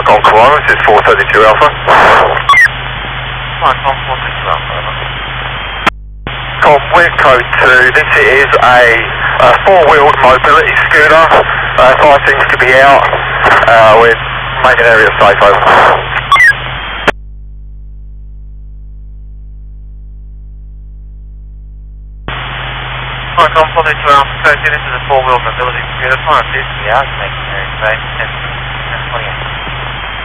Icon Koala, this is 432 Alpha. Icon 432 Alpha, over. We're code 2, this is a four-wheeled mobility scooter, fire seems to be out, we're making area safe, over. Icon 432 Alpha, code 2, this is a four-wheel mobility scooter, fire seems to be out, making area safe, 10:28.